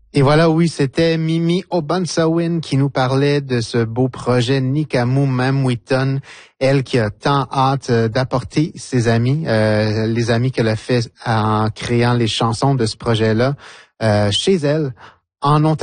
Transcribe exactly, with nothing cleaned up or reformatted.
Et voilà, oui, c'était Mimi Obansawin qui nous parlait de ce beau projet Nikamu Mamwiton, elle qui a tant hâte d'apporter ses amis, euh, les amis qu'elle a fait en créant les chansons de ce projet-là, euh, chez elle, en Ontario.